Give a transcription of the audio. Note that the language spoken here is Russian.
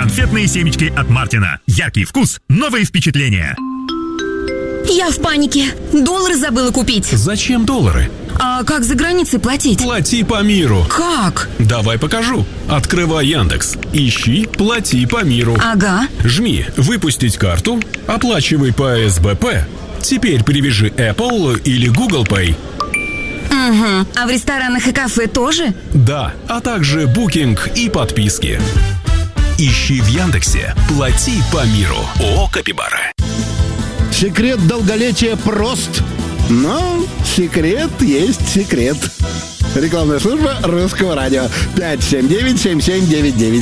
Конфетные семечки от Мартина. Яркий вкус, новые впечатления. Я в панике. Доллары забыла купить. Зачем доллары? А как за границей платить? Плати по миру. Как? Давай покажу. Открывай Яндекс. Ищи «Плати по миру». Ага. Жми «Выпустить карту», оплачивай по СБП. Теперь привяжи Apple или Google Pay. Угу. А в ресторанах и кафе тоже? Да, а также букинг и подписки. Ищи в Яндексе «Плати по миру». ООО «Капибара». Секрет долголетия прост, но секрет есть секрет. Рекламная служба Русского радио 579-7799.